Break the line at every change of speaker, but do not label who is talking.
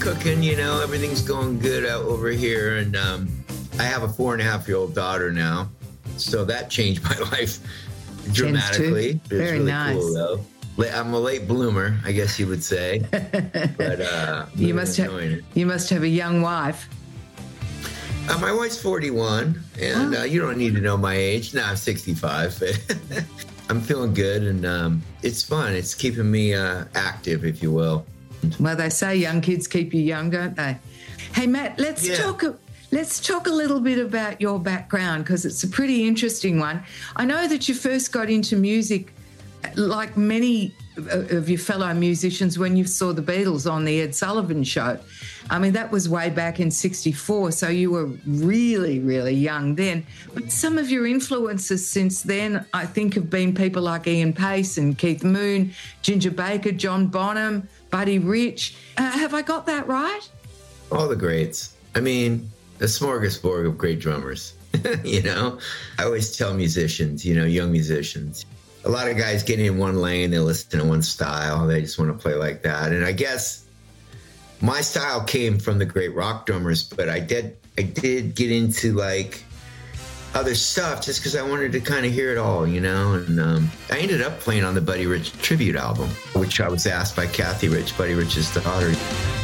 cooking, everything's going good out over here. And I have a 4.5-year-old daughter now. So that changed my life dramatically. It's
very
really
nice.
Cool, though. I'm a late bloomer, I guess you would say. But
you must have a young wife.
My wife's 41, and you don't need to know my age. No, I'm 65. I'm feeling good, and it's fun. It's keeping me active, if you will.
Well, they say young kids keep you young, don't they? Hey, Matt, let's talk a little bit about your background, because it's a pretty interesting one. I know that you first got into music, like many of your fellow musicians, when you saw the Beatles on the Ed Sullivan Show. I mean, that was way back in 1964, so you were really, really young then. But some of your influences since then, I think, have been people like Ian Pace and Keith Moon, Ginger Baker, John Bonham, Buddy Rich. Have I got that right?
All the greats. I mean, a smorgasbord of great drummers, I always tell musicians, young musicians, a lot of guys get in one lane, they listen to one style, they just want to play like that. And I guess my style came from the great rock drummers, but I did get into like other stuff just because I wanted to kind of hear it all, and I ended up playing on the Buddy Rich tribute album, which I was asked by Kathy Rich, Buddy Rich's daughter.